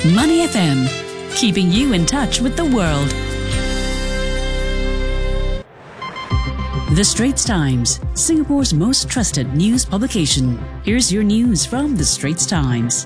Money FM, keeping you in touch with the world. The Straits Times, Singapore's most trusted news publication. Here's your news from The Straits Times.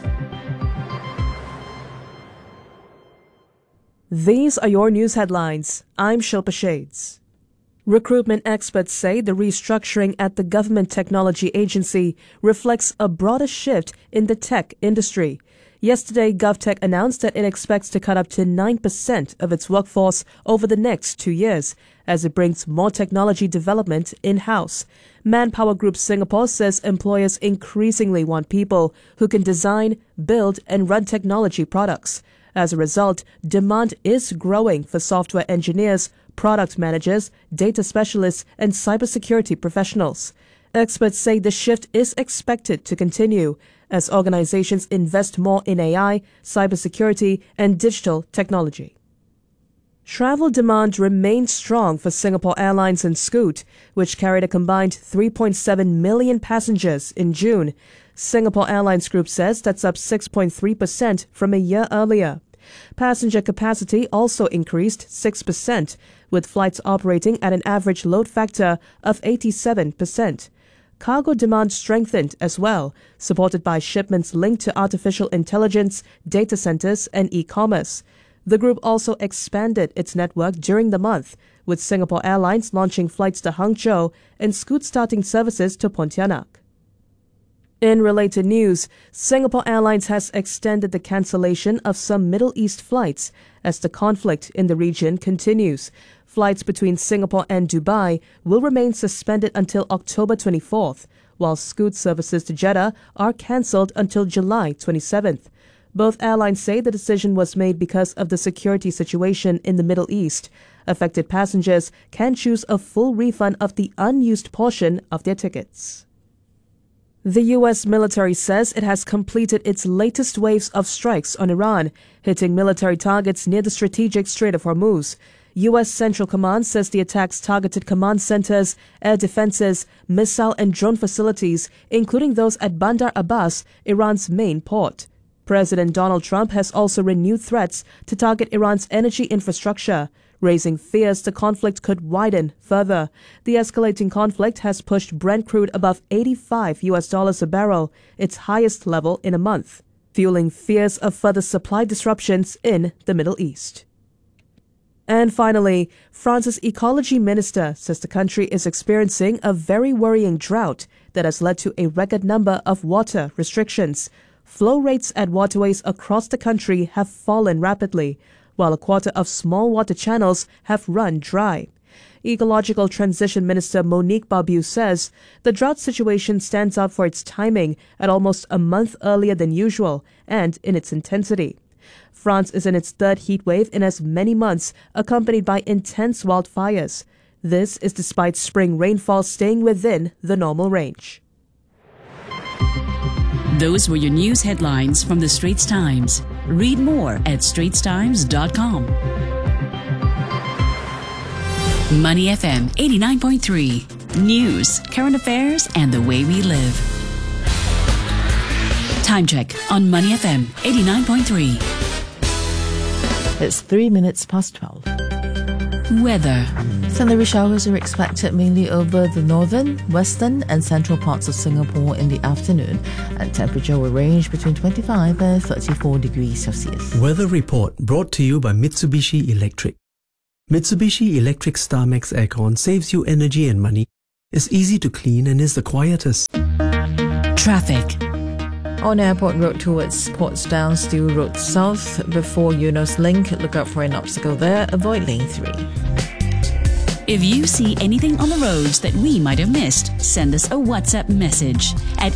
These are your news headlines. I'm Shilpa Shades. Recruitment experts say the restructuring at the Government Technology Agency reflects a broader shift in the tech industry. Yesterday, GovTech announced that it expects to cut up to 9% of its workforce over the next 2 years, as it brings more technology development in-house. Manpower Group Singapore says employers increasingly want people who can design, build, and run technology products. As a result, demand is growing for software engineers, product managers, data specialists, and cybersecurity professionals. Experts say the shift is expected to continue as organizations invest more in AI, cybersecurity, and digital technology. Travel demand remained strong for Singapore Airlines and Scoot, which carried a combined 3.7 million passengers in June. Singapore Airlines Group says that's up 6.3% from a year earlier. Passenger capacity also increased 6%, with flights operating at an average load factor of 87%. Cargo demand strengthened as well, supported by shipments linked to artificial intelligence, data centers, and e-commerce. The group also expanded its network during the month, with Singapore Airlines launching flights to Hangzhou and Scoot starting services to Pontianak. In related news, Singapore Airlines has extended the cancellation of some Middle East flights as the conflict in the region continues. Flights between Singapore and Dubai will remain suspended until October 24th, while Scoot services to Jeddah are cancelled until July 27th. Both airlines say the decision was made because of the security situation in the Middle East. Affected passengers can choose a full refund of the unused portion of their tickets. The U.S. military says it has completed its latest waves of strikes on Iran, hitting military targets near the strategic Strait of Hormuz. U.S. Central Command says the attacks targeted command centers, air defenses, missile and drone facilities, including those at Bandar Abbas, Iran's main port. President Donald Trump has also renewed threats to target Iran's energy infrastructure, raising fears the conflict could widen further. The escalating conflict has pushed Brent crude above $85 a barrel, its highest level in a month, fueling fears of further supply disruptions in the Middle East. And finally, France's ecology minister says the country is experiencing a very worrying drought that has led to a record number of water restrictions. Flow rates at waterways across the country have fallen rapidly, while a quarter of small water channels have run dry. Ecological Transition Minister Monique Barbu says the drought situation stands out for its timing at almost a month earlier than usual and in its intensity. France is in its third heat wave in as many months, accompanied by intense wildfires. This is despite spring rainfall staying within the normal range. Those were your news headlines from The Straits Times. Read more at straitstimes.com. Money FM 89.3. News, current affairs, and the way we live. Time check on Money FM 89.3. It's 3 minutes past 12. Weather. Thundery showers are expected mainly over the northern, western and central parts of Singapore in the afternoon, and temperature will range between 25 and 34 degrees Celsius. Weather report brought to you by Mitsubishi Electric. Mitsubishi Electric StarMax Aircon saves you energy and money, is easy to clean and is the quietest. Traffic. On Airport Road towards Portsdown, Steel Road South, before Eunos Link, look out for an obstacle there, avoid lane 3. If you see anything on the roads that we might have missed, send us a WhatsApp message at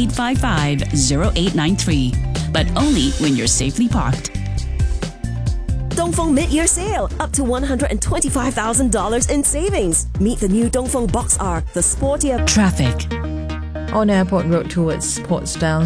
8855-0893. But only when you're safely parked. Dongfeng mid-year sale, up to $125,000 in savings. Meet the new Dongfeng Box R, the sportier. Traffic. On Airport Road towards Portsdown,